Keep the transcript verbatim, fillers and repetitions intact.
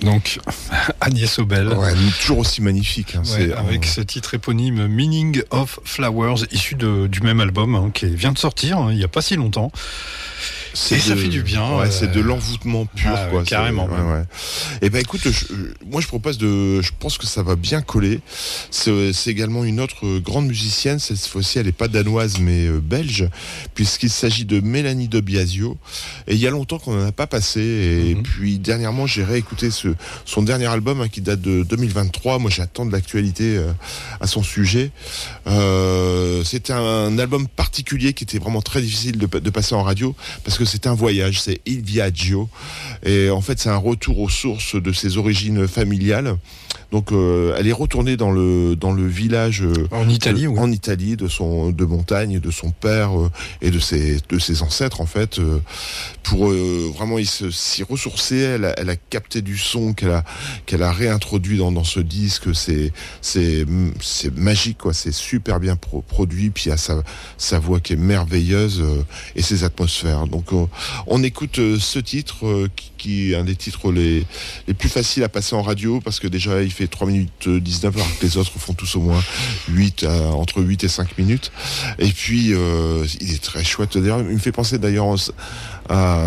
Donc, Agnès Obel. Ouais, toujours aussi magnifique. Hein, ouais, c'est, avec euh... ce titre éponyme Meaning of Flowers, issu de, du même album hein, qui vient de sortir hein, il n'y a pas si longtemps. C'est et de, ça fait du bien. Ouais, euh... c'est de l'envoûtement pur, ah, quoi. Ouais, carrément. Ouais, ouais. Et ben écoute, je, moi je propose de, je pense que ça va bien coller. C'est, c'est également une autre grande musicienne. Cette fois-ci, elle n'est pas danoise mais euh, belge, puisqu'il s'agit de Mélanie de Biasio. Et il y a longtemps qu'on n'en a pas passé. Et mm-hmm. puis dernièrement, j'ai réécouté ce, son dernier album hein, qui date de deux mille vingt-trois. Moi, j'attends de l'actualité euh, à son sujet. Euh, c'était un album particulier qui était vraiment très difficile de, de passer en radio parce que c'est un voyage, c'est Il Viaggio, et en fait c'est un retour aux sources de ses origines familiales. Donc euh, elle est retournée dans le dans le village euh, en Italie, de, oui. en Italie de son de montagne, de son père euh, et de ses de ses ancêtres en fait euh, pour euh, vraiment y se, s'y ressourcer. Elle a, elle a capté du son qu'elle a qu'elle a réintroduit dans dans ce disque. C'est c'est c'est magique quoi. C'est super bien pro- produit. Puis il y a sa sa voix qui est merveilleuse euh, et ses atmosphères. Donc euh, on écoute euh, ce titre euh, qui, qui est un des titres les les plus faciles à passer en radio parce que déjà il fait trois minutes dix-neuf alors que les autres font tous au moins huit à, entre huit et cinq minutes. Et puis euh, il est très chouette. D'ailleurs, il me fait penser d'ailleurs à